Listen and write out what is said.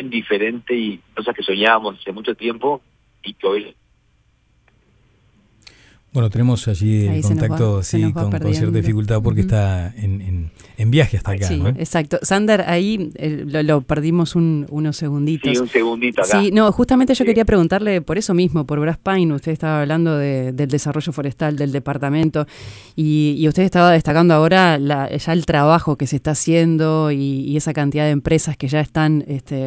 diferente y cosas que soñábamos hace mucho tiempo y que hoy... Bueno, tenemos allí el contacto con cierta dificultad porque está en viaje hasta acá. Sí, ¿no? exacto. Sander, ahí lo perdimos unos segunditos. Sí, un segundito acá. Sí, no, justamente yo quería preguntarle por eso mismo, por Braspain. Usted estaba hablando del desarrollo forestal del departamento y usted estaba destacando ahora ya el trabajo que se está haciendo y esa cantidad de empresas que ya están